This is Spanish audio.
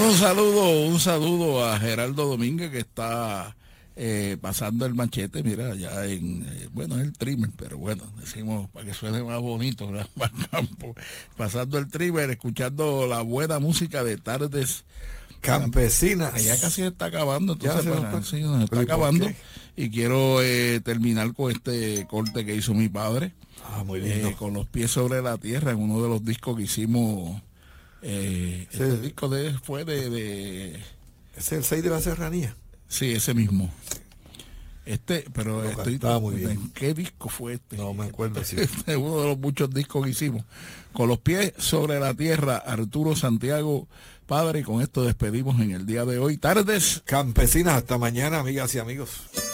Un saludo a Geraldo Domínguez, que está pasando el machete, mira, allá en, bueno, es el trimmer, pero bueno, decimos para que suene más bonito, ¿verdad? Más campo. Pasando el trimmer, escuchando la buena música de Tardes Campesinas. Ya casi se está acabando, entonces se nos está acabando. Y quiero terminar con este corte que hizo mi padre. Muy lindo. Con los pies sobre la tierra, en uno de los discos que hicimos. Este disco fue de es el 6 de la Serranía. Sí, ese mismo. Pero estaba muy bien. ¿En qué disco fue este? No me acuerdo. Sí. Este es uno de los muchos discos que hicimos. Con los pies sobre la tierra, Arturo Santiago, padre, y con esto despedimos en el día de hoy. Tardes Campesinas, hasta mañana, amigas y amigos.